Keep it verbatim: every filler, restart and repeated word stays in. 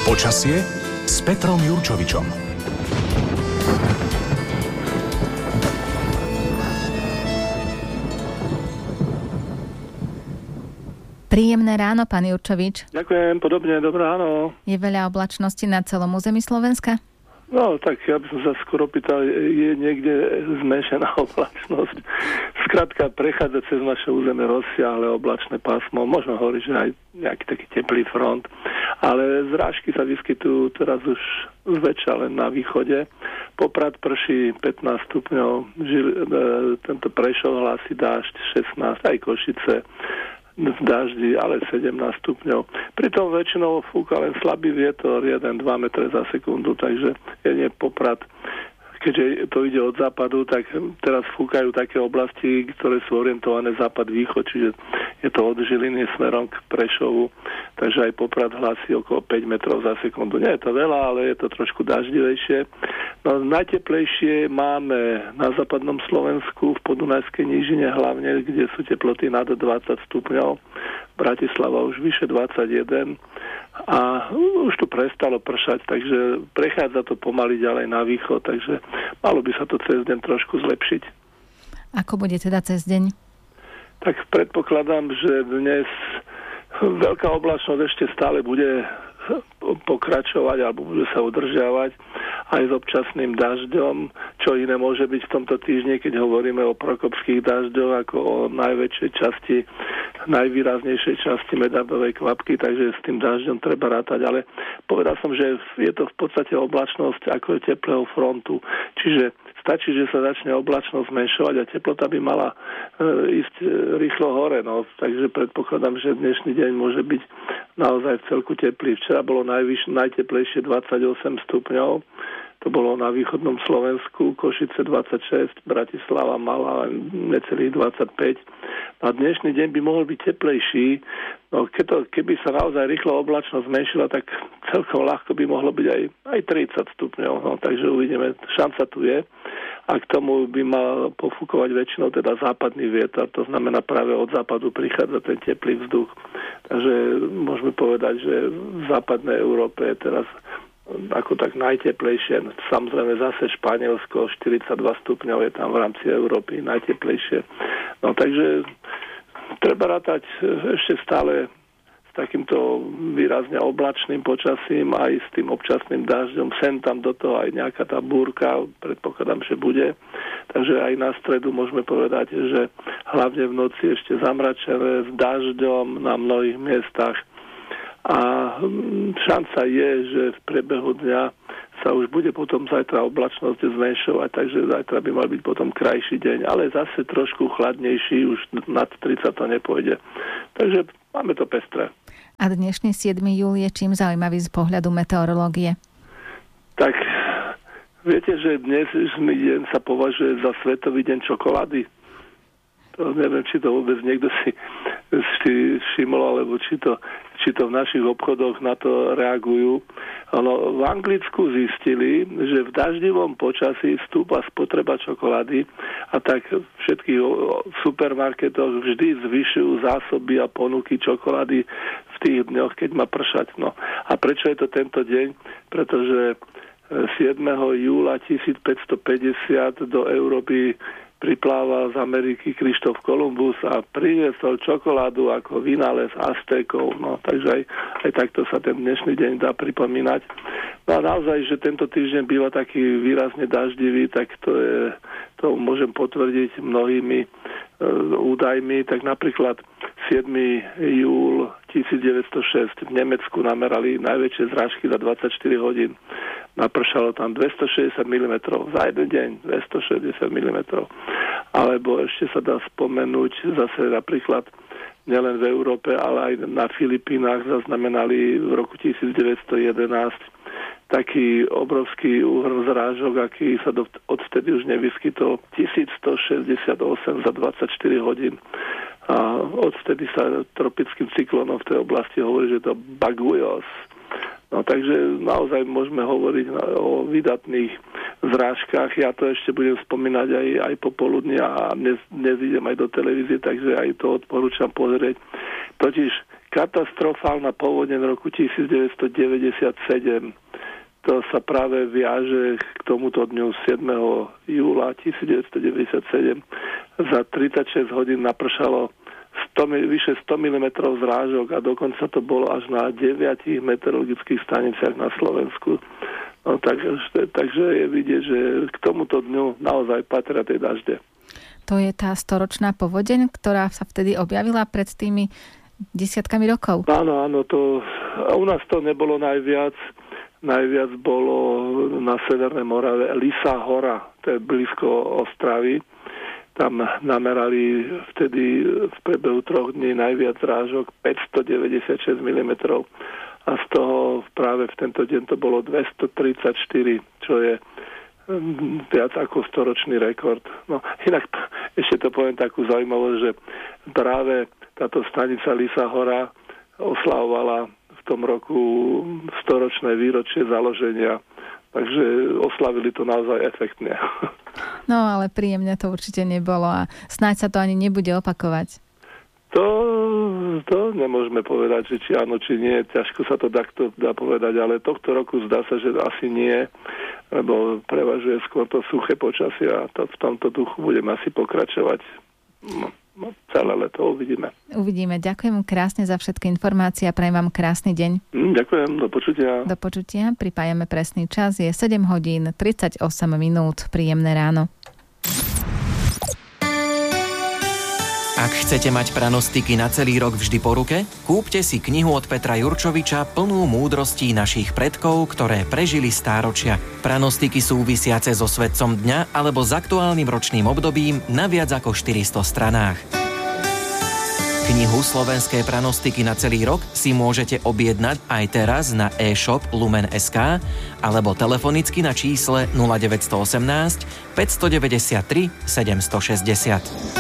Počasie s Petrom Jurčovičom. Príjemné ráno, pán Jurčovič. Ďakujem, podobne, dobré ráno. Je veľa oblačnosti na celom území Slovenska? No, tak ja by som sa skoro pýtal, je niekde zmešaná oblačnosť. Skrátka, prechádza cez naše územie rozsiahle oblačné pásmo. Možno hovoriť, že aj nejaký taký teplý front. Ale zrážky sa vyskytujú teraz už zväčša len na východe. Poprad prší pätnásť stupňov, žil, e, tento Prešov hlási dážď šestnásť, aj Košice v daždi, ale sedemnásť stupňov. Pritom väčšinou fúka len slabý vietor, jeden až dva metre za sekundu, takže je nie Poprad. Keďže to ide od západu, tak teraz fúkajú také oblasti, ktoré sú orientované západ-východ, čiže je to od Žiliny smerom k Prešovu, takže aj Poprad hlási okolo päť metrov za sekundu. Nie je to veľa, ale je to trošku daždivejšie. No najteplejšie máme na západnom Slovensku, v Podunajskej nížine hlavne, kde sú teploty nad dvadsať stupňov. Bratislava už vyše dvadsaťjeden a už tu prestalo pršať, takže prechádza to pomaly ďalej na východ, takže malo by sa to cez deň trošku zlepšiť. Ako bude teda cez deň? Tak predpokladám, že dnes veľká oblačnosť ešte stále bude pokračovať alebo bude sa udržiavať aj s občasným dažďom. Čo iné môže byť v tomto týždni, keď hovoríme o prokopských dažďoch ako o najväčšej časti, najvýraznejšej časti medardovej kvapky, takže s tým dažďom treba rátať. Ale povedal som, že je to v podstate oblačnosť ako teplého frontu. Čiže stačí, že sa začne oblačnosť zmenšovať a teplota by mala e, ísť e, rýchlo hore. No. Takže predpokladám, že dnešný deň môže byť naozaj v celku teplý. Včera bolo najvyš, najteplejšie dvadsaťosem stupňov. To bolo na východnom Slovensku, Košice dvadsaťšesť, Bratislava mala necelých dvadsaťpäť. A dnešný deň by mohol byť teplejší. No, keď to, keby sa naozaj rýchlo oblačnosť zmenšila, tak celkom ľahko by mohlo byť aj, aj tridsať stupňov. No, takže uvidíme, šanca tu je. A k tomu by mal pofúkovať väčšinou teda západný vietor. To znamená, práve od západu prichádza ten teplý vzduch. Takže môžeme povedať, že v západnej Európe je teraz ako tak najteplejšie. Samozrejme zase Španielsko, štyridsaťdva stupňov je tam v rámci Európy najteplejšie. No takže treba rátať ešte stále s takýmto výrazne oblačným počasím aj s tým občasným dažďom. Sem tam do toho aj nejaká tá búrka, predpokladám, že bude. Takže aj na stredu môžeme povedať, že hlavne v noci ešte zamračené s dažďom na mnohých miestach. A šanca je, že v priebehu dňa sa už bude potom zajtra oblačnosť zmenšovať, takže zajtra by mal byť potom krajší deň, ale zase trošku chladnejší, už nad tridsať to nepôjde. Takže máme to pestré. A dnešný siedmy júl je čím zaujímavý z pohľadu meteorológie? Tak viete, že dnes deň sa považuje za Svetový deň čokolády? To neviem, či to vôbec niekto si, si všimol, alebo či to, či to v našich obchodoch na to reagujú. Ono, v Anglicku zistili, že v daždivom počasí stúpa spotreba čokolády a tak v všetkých supermarketoch vždy zvyšujú zásoby a ponuky čokolády v tých dňoch, keď má pršať. No. A prečo je to tento deň? Pretože siedmeho júla tisícpäťstopäťdesiat do Európy priplával z Ameriky Krištof Kolumbus a priniesol čokoládu ako vynález Aztékov. No, takže aj, aj takto sa ten dnešný deň dá pripomínať. No a naozaj, že tento týždeň býva taký výrazne daždivý, tak to, je, to môžem potvrdiť mnohými e, údajmi. Tak napríklad siedmeho júla tisícdeväťstošesť v Nemecku namerali najväčšie zrážky za dvadsaťštyri hodín. Napršalo tam dvestošesťdesiat milimetrov za jeden deň, dvestošesťdesiat milimetrov. Alebo ešte sa dá spomenúť zase napríklad nielen v Európe, ale aj na Filipínach zaznamenali v roku tisícdeväťstojedenásť taký obrovský úhrn zrážok, aký sa do, odvtedy už nevyskytol, tisícstošesťdesiatosem za dvadsaťštyri hodín. A odvtedy sa tropickým cyklónom v tej oblasti hovorí, že to Baguyos. No takže naozaj môžeme hovoriť o vydatných zrážkach. Ja to ešte budem spomínať aj, aj popoludne a dnes, dnes idem aj do televízie, takže aj to odporúčam pozrieť. Totiž katastrofálna povodeň roku devätnásťstodeväťdesiatsedem. To sa práve viaže k tomuto dňu siedmeho júla devätnásťstodeväťdesiatsedem. Za tridsaťšesť hodín napršalo sto, vyše sto milimetrov zrážok a dokonca to bolo až na deviatich meteorologických staniciach na Slovensku. No, takže, takže je vidieť, že k tomuto dňu naozaj patria tie dažde. To je tá storočná povodeň, ktorá sa vtedy objavila pred tými desiatkami rokov. Áno, áno, to, u nás to nebolo najviac. Najviac bolo na Severnej Morave Lysá hora, to je blízko Ostravy. Tam namerali vtedy v priebehu troch dní najviac zrážok päťstodeväťdesiatšesť milimetrov a z toho práve v tento deň to bolo dvestotridsaťštyri, čo je viac ako storočný rekord. No inak ešte to poviem takú zaujímavosť, že práve táto stanica Lysá hora oslavovala v tom roku storočné výročie založenia. Takže oslavili to naozaj efektne. No ale príjemne to určite nebolo a snáď sa to ani nebude opakovať. To, to nemôžeme povedať, že či áno, či nie. Ťažko sa to takto dá povedať, ale tohto roku zdá sa, že asi nie, lebo prevažuje skôr to suché počasie a to, v tomto duchu budeme asi pokračovať. No. No, celé leto uvidíme. Uvidíme. Ďakujem krásne za všetky informácie a prajem vám krásny deň. Mm, ďakujem, do počutia. Do počutia. Pripájame presný čas. Je sedem hodín tridsaťosem minút. Príjemné ráno. Ak chcete mať pranostiky na celý rok vždy po ruke, kúpte si knihu od Petra Jurčoviča plnú múdrostí našich predkov, ktoré prežili stáročia. Pranostiky súvisiace so svetcom dňa alebo s aktuálnym ročným obdobím na viac ako štyristo stranách. Knihu Slovenské pranostiky na celý rok si môžete objednať aj teraz na e-shop lumen bodka es ká alebo telefonicky na čísle nula deväť jedna osem päť deväť tri sedem šesť nula.